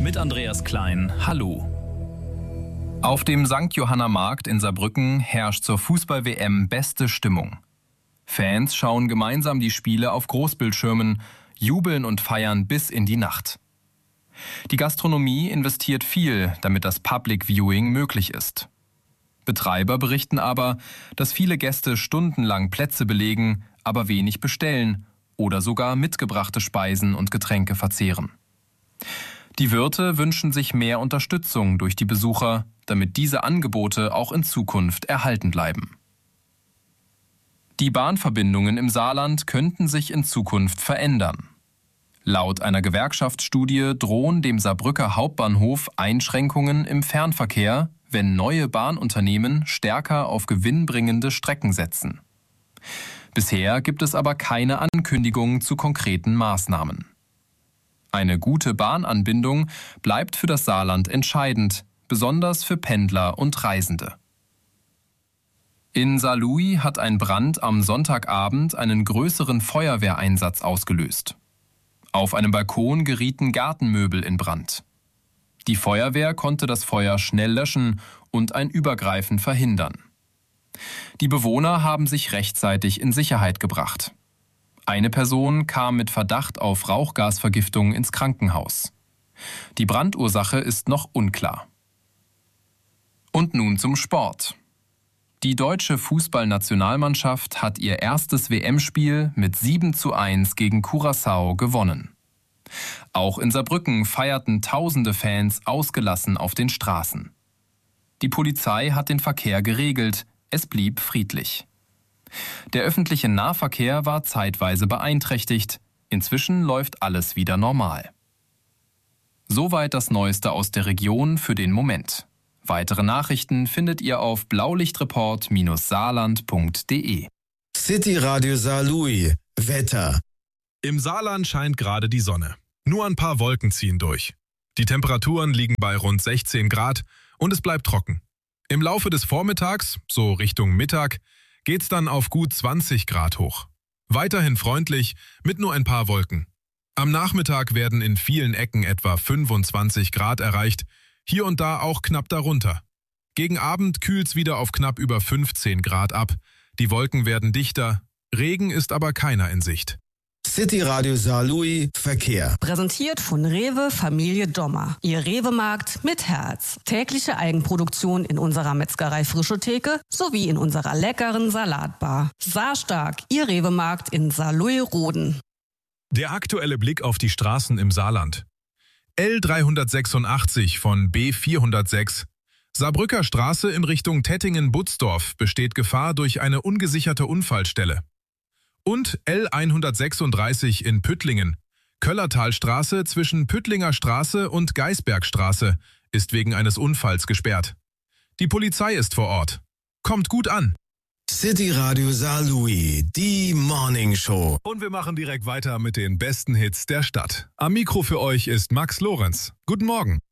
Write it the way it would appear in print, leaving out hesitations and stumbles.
Mit Andreas Klein, hallo. Auf dem St. Johanna Markt in Saarbrücken herrscht zur Fußball-WM beste Stimmung. Fans schauen gemeinsam die Spiele auf Großbildschirmen, jubeln und feiern bis in die Nacht. Die Gastronomie investiert viel, damit das Public Viewing möglich ist. Betreiber berichten aber, dass viele Gäste stundenlang Plätze belegen, aber wenig bestellen oder sogar mitgebrachte Speisen und Getränke verzehren. Die Wirte wünschen sich mehr Unterstützung durch die Besucher, damit diese Angebote auch in Zukunft erhalten bleiben. Die Bahnverbindungen im Saarland könnten sich in Zukunft verändern. Laut einer Gewerkschaftsstudie drohen dem Saarbrücker Hauptbahnhof Einschränkungen im Fernverkehr, wenn neue Bahnunternehmen stärker auf gewinnbringende Strecken setzen. Bisher gibt es aber keine Ankündigungen zu konkreten Maßnahmen. Eine gute Bahnanbindung bleibt für das Saarland entscheidend, besonders für Pendler und Reisende. In Saarlouis hat ein Brand am Sonntagabend einen größeren Feuerwehreinsatz ausgelöst. Auf einem Balkon gerieten Gartenmöbel in Brand. Die Feuerwehr konnte das Feuer schnell löschen und ein Übergreifen verhindern. Die Bewohner haben sich rechtzeitig in Sicherheit gebracht. Eine Person kam mit Verdacht auf Rauchgasvergiftung ins Krankenhaus. Die Brandursache ist noch unklar. Und nun zum Sport. Die deutsche Fußballnationalmannschaft hat ihr erstes WM-Spiel mit 7:1 gegen Curaçao gewonnen. Auch in Saarbrücken feierten tausende Fans ausgelassen auf den Straßen. Die Polizei hat den Verkehr geregelt, es blieb friedlich. Der öffentliche Nahverkehr war zeitweise beeinträchtigt, inzwischen läuft alles wieder normal. Soweit das Neueste aus der Region für den Moment. Weitere Nachrichten findet ihr auf blaulichtreport-saarland.de. City Radio Saarlouis. Wetter. Im Saarland scheint gerade die Sonne. Nur ein paar Wolken ziehen durch. Die Temperaturen liegen bei rund 16 Grad und es bleibt trocken. Im Laufe des Vormittags, so Richtung Mittag, geht's dann auf gut 20 Grad hoch. Weiterhin freundlich, mit nur ein paar Wolken. Am Nachmittag werden in vielen Ecken etwa 25 Grad erreicht, hier und da auch knapp darunter. Gegen Abend kühlt's wieder auf knapp über 15 Grad ab. Die Wolken werden dichter, Regen ist aber keiner in Sicht. City Radio Saarlouis Verkehr. Präsentiert von Rewe Familie Dommer. Ihr Rewe-Markt mit Herz. Tägliche Eigenproduktion in unserer Metzgerei Frische Theke sowie in unserer leckeren Salatbar. Saarstark, Ihr Rewe-Markt in Saarlouis-Roden. Der aktuelle Blick auf die Straßen im Saarland. L386 von B406. Saarbrücker Straße in Richtung Tettingen-Butzdorf besteht Gefahr durch eine ungesicherte Unfallstelle. Und L136 in Püttlingen. Köllertalstraße zwischen Püttlinger Straße und Geisbergstraße ist wegen eines Unfalls gesperrt. Die Polizei ist vor Ort. Kommt gut an. City Radio Saarlouis, die Morning Show. Und wir machen direkt weiter mit den besten Hits der Stadt. Am Mikro für euch ist Max Lorenz. Guten Morgen.